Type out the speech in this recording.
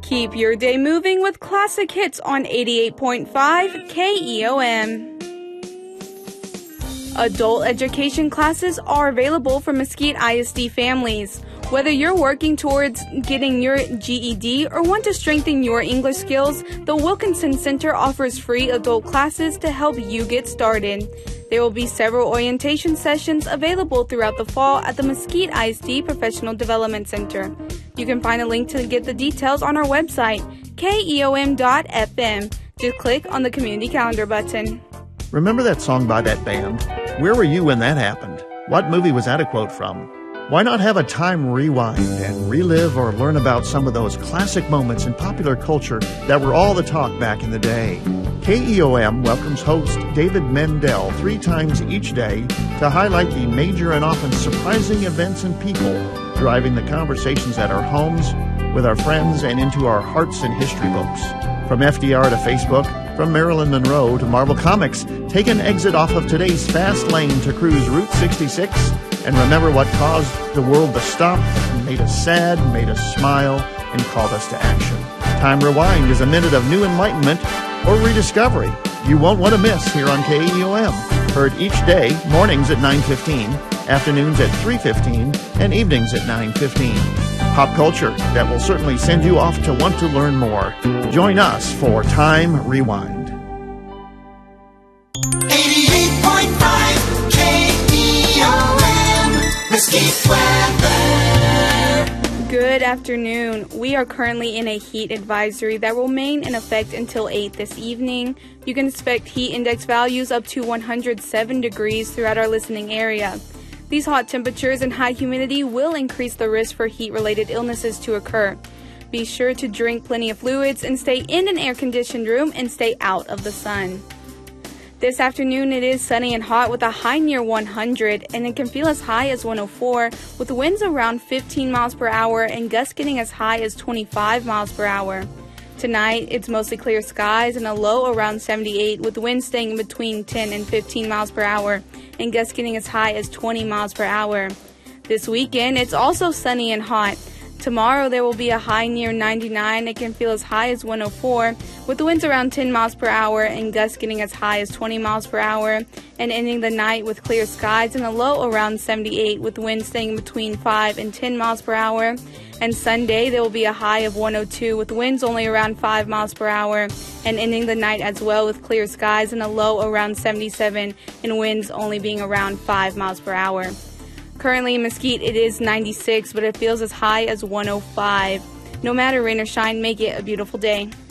Keep your day moving with classic hits on 88.5 KEOM. Adult education classes are available for Mesquite ISD families. Whether you're working towards getting your GED or want to strengthen your English skills, the Wilkinson Center offers free adult classes to help you get started. There will be several orientation sessions available throughout the fall at the Mesquite ISD Professional Development Center. You can find a link to get the details on our website, keom.fm. Just click on the Community Calendar button. Remember that song by that band? Where were you when that happened? What movie was that a quote from? Why not have a time rewind and relive or learn about some of those classic moments in popular culture that were all the talk back in the day? KEOM welcomes host David Mendel 3 times each day to highlight the major and often surprising events and people driving the conversations at our homes, with our friends, and into our hearts and history books. From FDR to Facebook, from Marilyn Monroe to Marvel Comics, take an exit off of today's fast lane to cruise Route 66 and remember what caused the world to stop, made us sad, made us smile, and called us to action. Time Rewind is a minute of new enlightenment or rediscovery you won't want to miss here on KEOM. Heard each day, mornings at 9:15, afternoons at 3:15, and evenings at 9:15. Pop culture that will certainly send you off to want to learn more. Join us for Time Rewind. 88.5 KEOM, Mesquite weather. Good afternoon. We are currently in a heat advisory that will remain in effect until 8 this evening. You can expect heat index values up to 107 degrees throughout our listening area. These hot temperatures and high humidity will increase the risk for heat-related illnesses to occur. Be sure to drink plenty of fluids and stay in an air-conditioned room and stay out of the sun. This afternoon it is sunny and hot with a high near 100, and it can feel as high as 104 with winds around 15 miles per hour and gusts getting as high as 25 miles per hour. Tonight, it's mostly clear skies and a low around 78 with winds staying between 10 and 15 miles per hour and gusts getting as high as 20 miles per hour. This weekend, it's also sunny and hot. Tomorrow, there will be a high near 99. It can feel as high as 104 with the winds around 10 miles per hour and gusts getting as high as 20 miles per hour, and ending the night with clear skies and a low around 78 with winds staying between 5 and 10 miles per hour. And Sunday, there will be a high of 102 with winds only around 5 miles per hour, and ending the night as well with clear skies and a low around 77 and winds only being around 5 miles per hour. Currently in Mesquite, it is 96, but it feels as high as 105. No matter rain or shine, make it a beautiful day.